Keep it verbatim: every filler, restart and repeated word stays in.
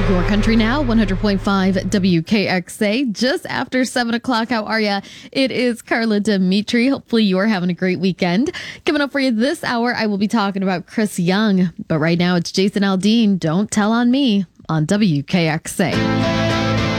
Your Country Now, one hundred point five W K X A, just after seven o'clock. How are ya? It is Carla Dimitri. Hopefully you're having a great weekend. Coming up for you this hour, I will be talking about Chris Young. But right now, it's Jason Aldean, Don't Tell on Me, on W K X A.